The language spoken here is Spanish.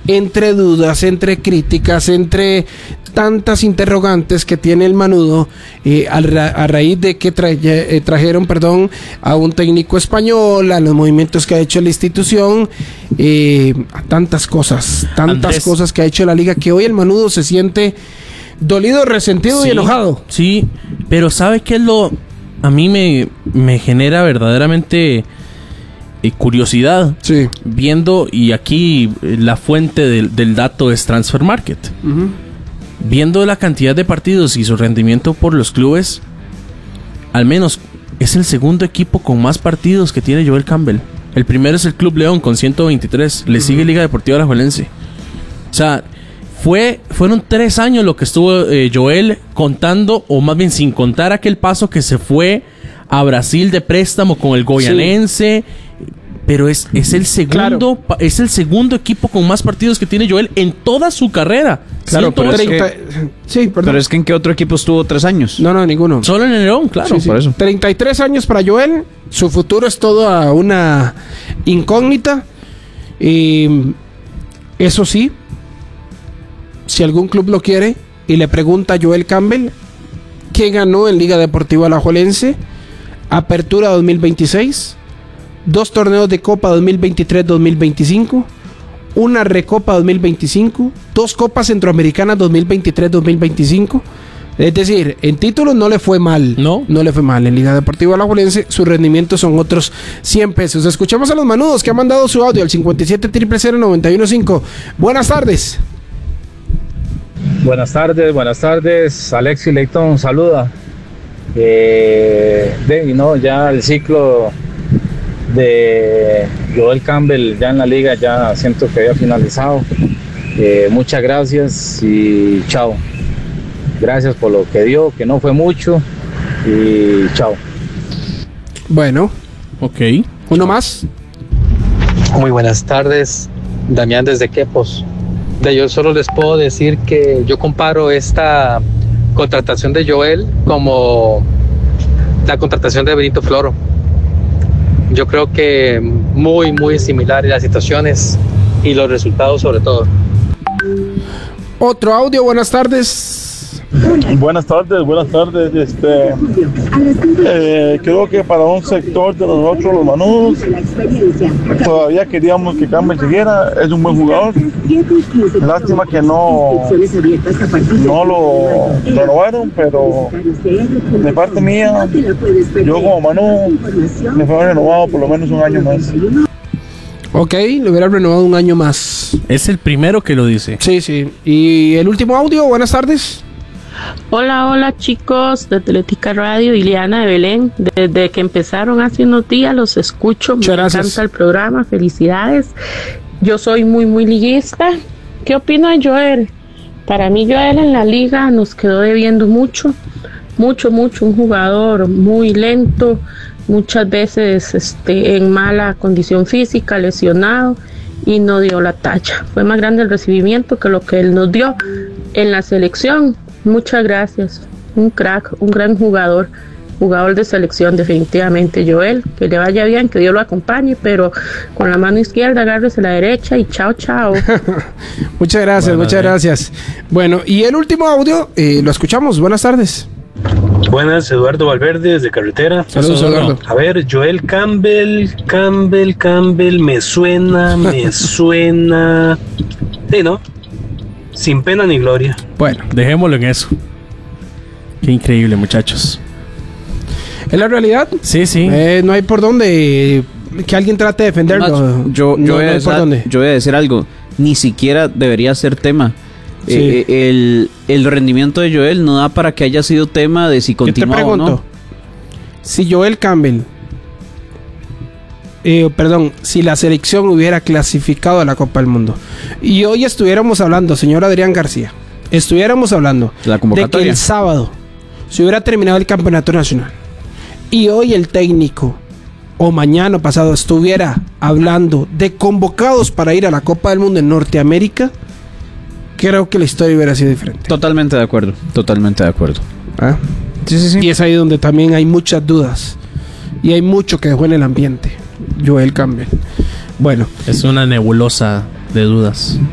entre dudas, entre críticas, entre tantas interrogantes que tiene el Manudo a raíz de que trajeron a un técnico español, a los movimientos que ha hecho la institución, a tantas cosas que ha hecho la liga, que hoy el Manudo se siente dolido, resentido y enojado. Sí, pero ¿sabe qué es lo...? A mí me genera verdaderamente curiosidad. Sí. Viendo, y aquí la fuente del dato es Transfer Market. Uh-huh. Viendo la cantidad de partidos y su rendimiento por los clubes, al menos es el segundo equipo con más partidos que tiene Joel Campbell. El primero es el Club León con 123. Le sigue Liga Deportiva Alajuelense. O sea, fueron 3 años lo que estuvo Joel contando, o más bien sin contar aquel paso que se fue a Brasil de préstamo con el Goyanense. Sí. Pero es el segundo, claro. Es el segundo equipo con más partidos que tiene Joel en toda su carrera. Claro, pero es que ¿en qué otro equipo estuvo 3 años? No, ninguno. Solo en el León, claro. Sí. Por eso. 33 años para Joel. Su futuro es toda una incógnita. Y eso sí, si algún club lo quiere y le pregunta a Joel Campbell qué ganó en Liga Deportiva Alajuelense, Apertura 2026, 2 torneos de Copa 2023-2025, una Recopa 2025, 2 Copas Centroamericanas 2023-2025. Es decir, en títulos no le fue mal. No le fue mal. En Liga Deportiva Alajuelense sus rendimientos son otros 100 pesos. Escuchamos a los Manudos que han mandado su audio al 57-000-915. Buenas tardes. Buenas tardes. Alexis Leighton saluda. Ya el ciclo de Joel Campbell ya en la liga ya siento que había finalizado. Muchas gracias y chao. Gracias por lo que dio, que no fue mucho, y chao. Bueno, ok. ¿Uno más? Muy buenas tardes, Damián desde Quepos. Yo solo les puedo decir que yo comparo esta contratación de Joel como la contratación de Benito Floro. Yo creo que muy similares las situaciones y los resultados sobre todo. Otro audio, buenas tardes. Buenas tardes. Creo que para un sector de nosotros los Manudos todavía queríamos que Campbell siguiera. Es un buen jugador. Lástima que no lo renovaron, pero de parte mía, yo como Manu me fue renovado por lo menos un año más. Ok, le hubiera renovado un año más. Es el primero que lo dice. Sí. ¿Y el último audio? Buenas tardes. Hola chicos de Atlética Radio, Ileana de Belén. Desde que empezaron hace unos días los escucho. Me encanta el programa, felicidades. Yo soy muy liguista. ¿Qué opino de Joel? Para mí Joel en la liga nos quedó debiendo mucho. Un jugador muy lento, muchas veces en mala condición física, lesionado, y no dio la talla. Fue más grande el recibimiento que lo que él nos dio en la selección. Muchas gracias. Un crack, un gran jugador de selección definitivamente Joel. Que le vaya bien, que Dios lo acompañe, pero con la mano izquierda agárrese la derecha y chao. Muchas gracias. Bueno, y el último audio lo escuchamos. Buenas tardes. Buenas, Eduardo Valverde desde Carretera. Saludos, Eduardo. A ver, Joel Campbell, me suena. Sí, ¿no? Sin pena ni gloria. Bueno, dejémoslo en eso. Qué increíble, muchachos. ¿Es la realidad? Sí. No hay por dónde que alguien trate de defenderlo. Yo voy a decir algo. Ni siquiera debería ser tema. Sí. El rendimiento de Joel no da para que haya sido tema de si continúa o no. Si Joel Campbell si la selección hubiera clasificado a la Copa del Mundo y hoy estuviéramos hablando, señor Adrián García, de que el sábado se hubiera terminado el campeonato nacional y hoy el técnico o mañana pasado estuviera hablando de convocados para ir a la Copa del Mundo en Norteamérica, creo que la historia hubiera sido diferente. Totalmente de acuerdo. ¿Ah? Sí. Y es ahí donde también hay muchas dudas y hay mucho que dejó en el ambiente Joel Campbell. Bueno, es una nebulosa de dudas.